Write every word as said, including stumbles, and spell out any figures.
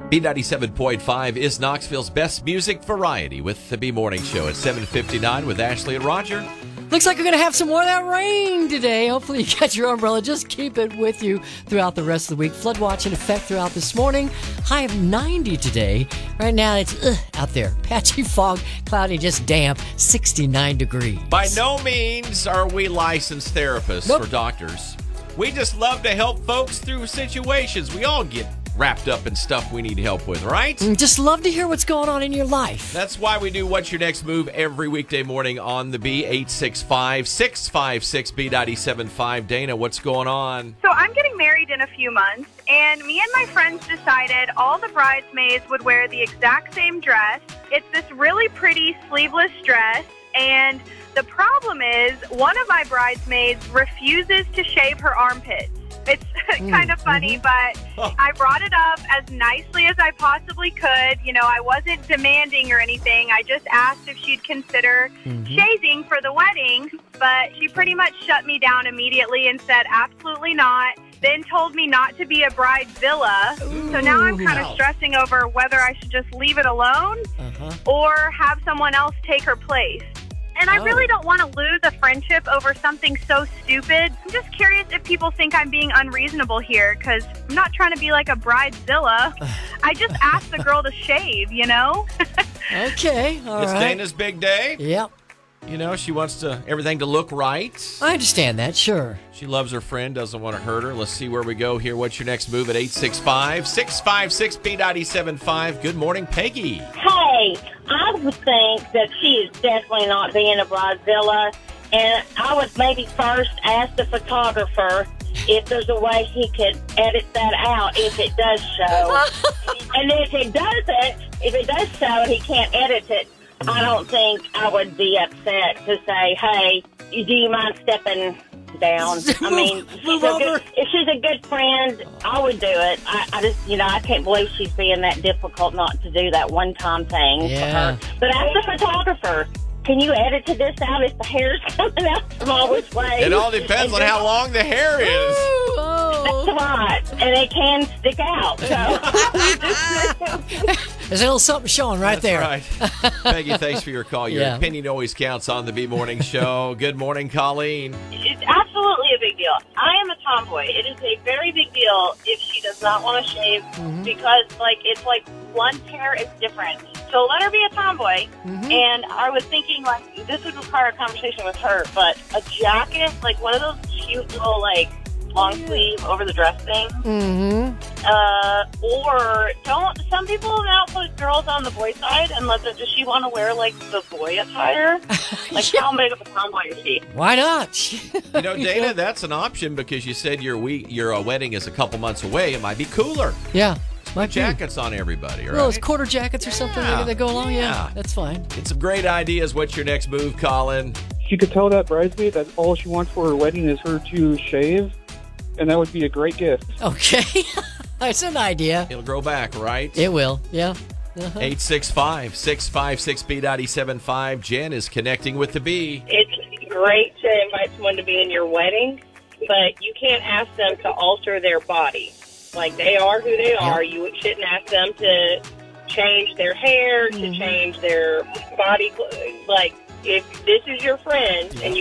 B ninety-seven point five is Knoxville's best music variety with the B Morning Show at seven fifty-nine with Ashley and Roger. Looks like we're going to have some more of that rain today. Hopefully you got your umbrella. Just keep it with you throughout the rest of the week. Flood watch in effect throughout this morning. High of ninety today. Right now it's ugh, out there. Patchy fog, cloudy, just damp, sixty-nine degrees. By no means are we licensed therapists Nope. or doctors. We just love to help folks through situations. We all get wrapped up in stuff we need help with, right? Just love to hear what's going on in your life. That's why we do What's Your Next Move every weekday morning on the B. Eight six five, six five six, B nine seven five. Dana, what's going on? So I'm getting married in a few months, and me and my friends decided all the bridesmaids would wear the exact same dress. It's this really pretty sleeveless dress, and the problem is one of my bridesmaids refuses to shave her armpits. It's kind of funny, but I brought it up as nicely as I possibly could. You know, I wasn't demanding or anything. I just asked if she'd consider shaving for the wedding, but she pretty much shut me down immediately and said absolutely not. Then told me not to be a bridezilla. So now I'm kind of stressing over whether I should just leave it alone Uh-huh. or have someone else take her place. And I Oh. really don't want to lose a friendship over something so stupid. I'm just curious if people think I'm being unreasonable here, because I'm not trying to be like a bridezilla. I just asked the girl to shave, you know? Okay, all It's right. Dana's big day. Yep, You know, she wants to everything to look right. I understand that, sure. She loves her friend, doesn't want to hurt her. Let's see where we go here. What's your next move at eight six five, six five six, B nine seven five? Good morning, Peggy. Hey, I would think that she is definitely not being a bridezilla, and I would maybe first ask the photographer if there's a way he could edit that out if it does show. And if it doesn't, if it does show and he can't edit it, I don't think I would be upset to say, hey, do you mind stepping down? I mean, Move- she's move a over. good, if she's a good friend, I would do it. I, I just, you know, I can't believe she's being that difficult not to do that one-time thing Yeah. for her. But ask the photographer, can you edit to this out if the hair's coming out from all which way? It all depends on how long the hair is. Ooh, oh. That's right, and it can stick out. So. There's a little something showing right That's there. right. Peggy, thanks for your call. Your Yeah. opinion always counts on the B Morning Show. Good morning, Colleen. It's absolutely a big deal. I am a tomboy. It is a very big deal if she does not want to shave because, like, it's like one hair is different. So let her be a tomboy. And I was thinking, like, this would require a conversation with her, but a jacket, like one of those cute little, like, long sleeve over the dress thing. Mm-hmm. Uh, or don't, some people now put girls on the boy side and let them, does she want to wear, like, the boy attire? Like, Yeah. how big of a tomboy is she? Why not? You know, Dana, that's an option because you said your week, your uh, wedding is a couple months away. It might be cooler. Yeah. Might be. Jackets on everybody, right? Well, those quarter jackets or something Yeah. that go along. Yeah. Yeah. That's fine. Get some great ideas. What's your next move, Colin? She could tell that bridesmaid that all she wants for her wedding is her to shave, and that would be a great gift. Okay. That's an idea. It'll grow back, right? It will. Yeah. Uh-huh. eight six five, six five six, B nine seven five. Jen is connecting with the B. It's great to invite someone to be in your wedding, but you can't ask them to alter their body. Like, they are who they are. You shouldn't ask them to change their hair, to change their body. Like, if this is your friend and you